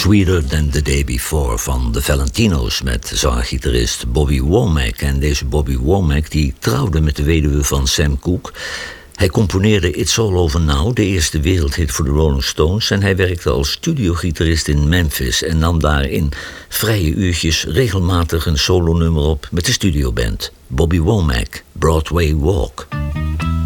Sweeter Than the Day Before van de Valentino's met zanger-gitarist Bobby Womack. En deze Bobby Womack die trouwde met de weduwe van Sam Cooke. Hij componeerde It's All Over Now, de eerste wereldhit voor de Rolling Stones. En hij werkte als studiogitarist in Memphis en nam daar in vrije uurtjes regelmatig een solonummer op met de studioband. Bobby Womack, Broadway Walk.